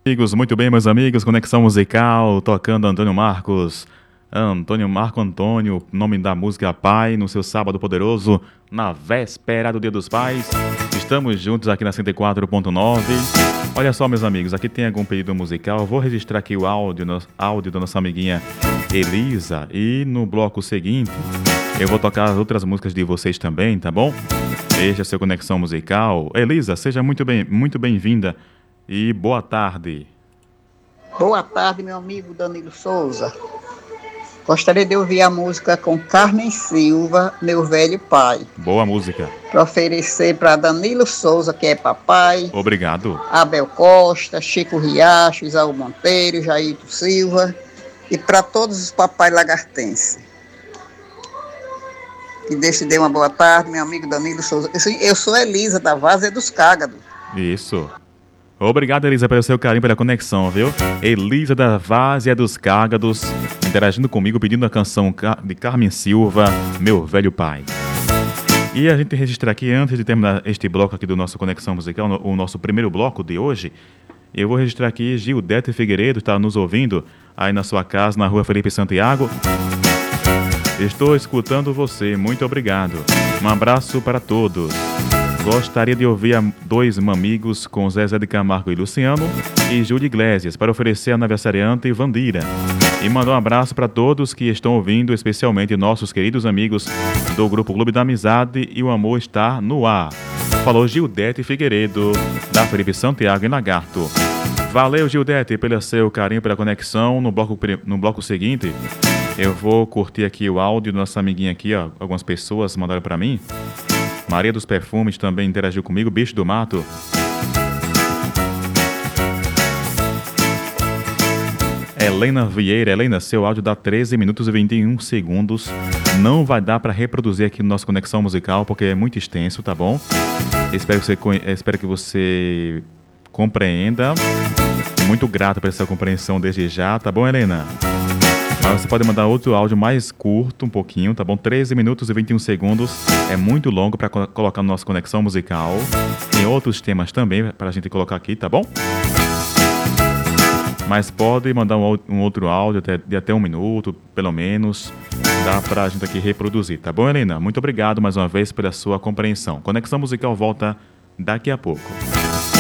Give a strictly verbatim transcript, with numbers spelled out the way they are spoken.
Amigos, muito bem, meus amigos, Conexão Musical, tocando Antônio Marcos, Antônio Marco Antônio, nome da música Pai, no seu sábado poderoso, na véspera do Dia dos Pais. Estamos juntos aqui na cento e quatro ponto nove. Olha só, meus amigos, aqui tem algum pedido musical, eu vou registrar aqui o áudio, no, áudio da nossa amiguinha Elisa, e no bloco seguinte eu vou tocar as outras músicas de vocês também, tá bom? Este é a seu Conexão Musical. Elisa, seja muito bem, muito bem-vinda. E boa tarde. Boa tarde, meu amigo Danilo Souza. Gostaria de ouvir a música com Carmen Silva, Meu Velho Pai. Boa música. Para oferecer para Danilo Souza, que é papai. Obrigado. Abel Costa, Chico Riacho, Isaú Monteiro, Jairto Silva. E para todos os papais lagartenses. Que Deus te dê uma boa tarde, meu amigo Danilo Souza. Eu sou Elisa, da Várzea dos Cágados. Isso. Obrigado, Elisa, pelo seu carinho, pela conexão, viu? Elisa da Várzea dos Cágados, interagindo comigo, pedindo a canção de Carmen Silva, Meu Velho Pai. E a gente registra aqui, antes de terminar este bloco aqui do nosso Conexão Musical, o nosso primeiro bloco de hoje, eu vou registrar aqui Gildete Figueiredo, está nos ouvindo aí na sua casa, na rua Felipe Santiago. Estou escutando você, muito obrigado. Um abraço para todos. Gostaria de ouvir a Dois Mamigos com Zezé de Camargo e Luciano e Júlio Iglesias para oferecer a aniversariante Vandira. E mandar um abraço para todos que estão ouvindo, especialmente nossos queridos amigos do Grupo Clube da Amizade e o Amor está no ar. Falou Gildete Figueiredo, da Felipe Santiago e Lagarto. Valeu, Gildete, pelo seu carinho, pela conexão. No bloco, no bloco seguinte, eu vou curtir aqui o áudio da nossa amiguinha aqui, ó. Algumas pessoas mandaram para mim. Maria dos Perfumes também interagiu comigo. Bicho do Mato. Helena Vieira. Helena, seu áudio dá treze minutos e vinte e um segundos. Não vai dar para reproduzir aqui no nosso Conexão Musical, porque é muito extenso, tá bom? Espero que você, espero que você compreenda. Muito grato por essa compreensão desde já, tá bom, Helena? Mas você pode mandar outro áudio mais curto, um pouquinho, tá bom? treze minutos e vinte e um segundos. É muito longo para co- colocar no nosso Conexão Musical. Tem outros temas também para a gente colocar aqui, tá bom? Mas pode mandar um, um outro áudio até, de até um minuto, pelo menos. Dá para a gente aqui reproduzir, tá bom, Helena? Muito obrigado mais uma vez pela sua compreensão. Conexão Musical volta daqui a pouco.